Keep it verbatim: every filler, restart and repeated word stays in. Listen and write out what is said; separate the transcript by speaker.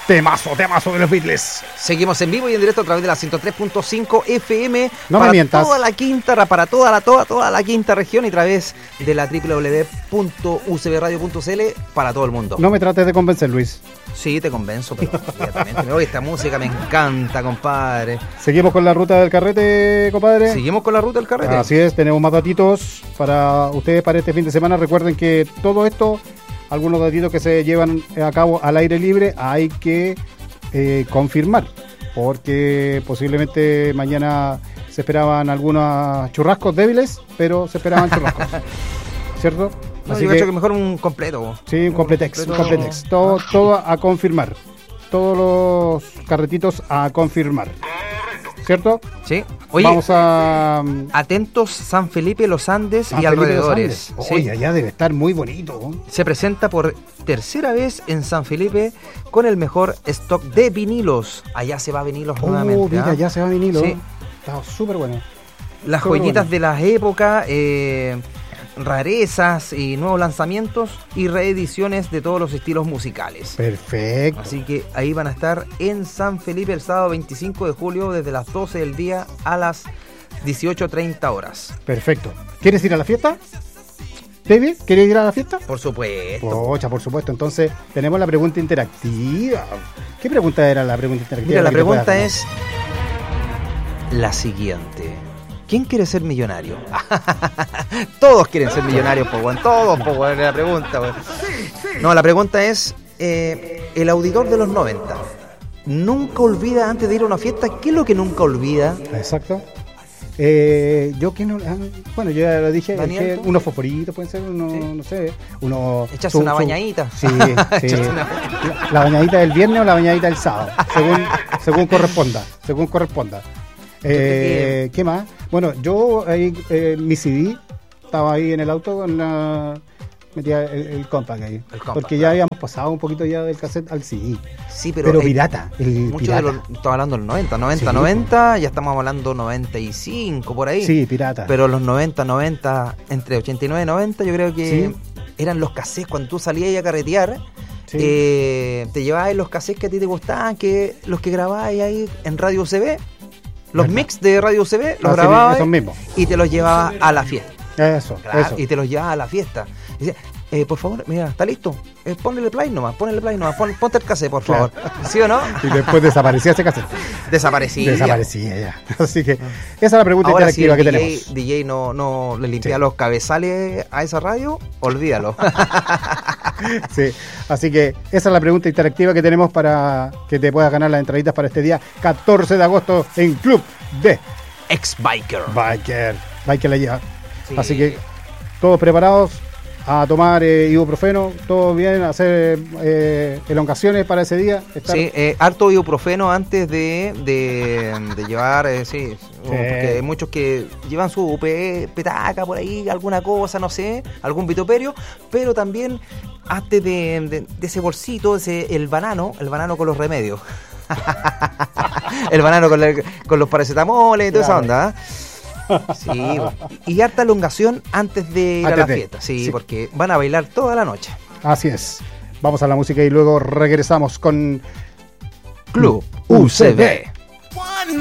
Speaker 1: Temazo, temazo de los Beatles.
Speaker 2: Seguimos en vivo y en directo a través de la ciento tres punto cinco F M
Speaker 1: no
Speaker 2: para
Speaker 1: me mientas.
Speaker 2: toda la quinta, para toda la toda, toda la quinta región y a través de la doble u doble u doble u punto u c b radio punto c l para todo el mundo.
Speaker 1: No me trates de convencer, Luis.
Speaker 2: Sí, te convenzo, pero inmediatamente me voy. Esta música me encanta, compadre.
Speaker 1: Seguimos con la ruta del carrete, compadre.
Speaker 2: Seguimos con la ruta del carrete.
Speaker 1: Así es, tenemos más datitos para ustedes para este fin de semana. Recuerden que todo esto, algunos datitos que se llevan a cabo al aire libre, hay que eh, confirmar, porque posiblemente mañana se esperaban algunos churrascos débiles, pero se esperaban churrascos, ¿cierto?
Speaker 2: No,
Speaker 1: Así
Speaker 2: yo
Speaker 1: que,
Speaker 2: creo que mejor un completo.
Speaker 1: sí, un completex, un
Speaker 2: completo.
Speaker 1: completex. Todo, todo a confirmar. Todos los carretitos a confirmar. ¿Cierto?
Speaker 2: Sí. Oye,
Speaker 1: vamos a...
Speaker 2: atentos San Felipe, Los Andes
Speaker 1: San
Speaker 2: y
Speaker 1: Felipe de los
Speaker 2: alrededores.
Speaker 1: Andes.
Speaker 2: Sí.
Speaker 1: Oye, allá debe estar muy bonito.
Speaker 2: Se presenta por tercera vez en San Felipe con el mejor stock de vinilos. Allá se va a vinilos
Speaker 1: Oh,
Speaker 2: nuevamente.
Speaker 1: mira,
Speaker 2: ¿ah?
Speaker 1: ya se va vinilo.
Speaker 2: Sí.
Speaker 1: Está súper bueno.
Speaker 2: Las
Speaker 1: Súper
Speaker 2: joyitas
Speaker 1: bueno.
Speaker 2: de las épocas, eh, rarezas y nuevos lanzamientos y reediciones de todos los estilos musicales.
Speaker 1: Perfecto.
Speaker 2: Así que ahí van a estar en San Felipe el sábado veinticinco de julio desde las doce del día a las dieciocho treinta horas.
Speaker 1: Perfecto. ¿Quieres ir a la fiesta? David, ¿quieres ir a la fiesta?
Speaker 2: Por supuesto.
Speaker 1: Pocha, por supuesto. Entonces, tenemos la pregunta interactiva. ¿Qué pregunta era la pregunta interactiva?
Speaker 2: Mira, la
Speaker 1: que te puedas
Speaker 2: pregunta
Speaker 1: ganar?
Speaker 2: es la siguiente. ¿Quién quiere ser millonario? Todos quieren ser millonarios, po, weón. Todos, po, weón, la pregunta, weón. No, la pregunta es, eh, el auditor de los noventa, ¿nunca olvida antes de ir a una fiesta? ¿Qué es lo que nunca olvida?
Speaker 1: Exacto. Eh, yo que no, ah, bueno, yo ya lo dije,
Speaker 2: Daniel,
Speaker 1: que
Speaker 2: ¿tú?
Speaker 1: unos fosforitos pueden ser, uno,
Speaker 2: Sí.
Speaker 1: no sé, uno
Speaker 2: Echarse una bañadita.
Speaker 1: Sí, sí.
Speaker 2: Echarse una-
Speaker 1: La, la bañadita del viernes o la bañadita del sábado, según, según corresponda, según corresponda. Eh, ¿Qué más? Bueno, yo ahí, eh, mi C D estaba ahí en el auto con la metía el, el compact ahí,
Speaker 2: El compact,
Speaker 1: porque ya
Speaker 2: claro.
Speaker 1: habíamos pasado un poquito ya del cassette al C D,
Speaker 2: Sí, pero,
Speaker 1: pero,
Speaker 2: eh,
Speaker 1: pirata, el
Speaker 2: mucho
Speaker 1: pirata.
Speaker 2: de los, estamos hablando de los noventa, noventa,
Speaker 1: Sí,
Speaker 2: noventa, ya estamos hablando noventa y cinco por ahí.
Speaker 1: Sí, pirata.
Speaker 2: Pero los noventa, noventa, entre ochenta y nueve y noventa, yo creo que
Speaker 1: Sí.
Speaker 2: eran los cassettes cuando tú salías a carretear.
Speaker 1: Sí.
Speaker 2: Eh, te llevabas los cassettes que a ti te gustaban, que los que grababas ahí en Radio U C B, los
Speaker 1: ¿Verdad?
Speaker 2: mix de Radio U C B, los
Speaker 1: Así,
Speaker 2: grababas
Speaker 1: esos mismos.
Speaker 2: y te los llevabas a la fiesta.
Speaker 1: Eso,
Speaker 2: Claro,
Speaker 1: eso.
Speaker 2: y te los llevabas a la fiesta. Y decía, eh, por favor, mira, ¿está listo? Eh, ponle play nomás, ponle play nomás, pon, ponte el cassette, por favor. ¿Sí o no?
Speaker 1: Y después desaparecía ese cassette.
Speaker 2: Desaparecía.
Speaker 1: Desaparecía ya. Así que esa es la pregunta
Speaker 2: Ahora si
Speaker 1: interactiva
Speaker 2: el
Speaker 1: que
Speaker 2: D J,
Speaker 1: tenemos.
Speaker 2: D J no, no le limpia
Speaker 1: Sí.
Speaker 2: los cabezales a esa radio, olvídalo.
Speaker 1: Sí. Así que esa es la pregunta interactiva que tenemos para que te puedas ganar las entraditas para este día catorce de agosto en Club de
Speaker 2: Ex-biker.
Speaker 1: Biker. Biker la lleva.
Speaker 2: Sí.
Speaker 1: Así que todos preparados a tomar eh, ibuprofeno, todo bien, a hacer eh, elongaciones para ese día. Estar-
Speaker 2: Sí, eh, harto ibuprofeno antes de, de, de llevar, eh, sí, porque hay muchos que llevan su pe- petaca por ahí, alguna cosa, no sé, algún vituperio, pero también antes de, de, de ese bolsito, ese, el banano, el banano con los remedios. El banano con, la- con los paracetamoles y toda esa
Speaker 1: Claro.
Speaker 2: onda. ¿eh? Sí, y harta elongación antes de ir
Speaker 1: Antes
Speaker 2: a la
Speaker 1: de,
Speaker 2: fiesta, sí,
Speaker 1: sí.
Speaker 2: porque van a bailar toda la noche.
Speaker 1: Así es. Vamos a la música y luego regresamos con
Speaker 2: Club U C B.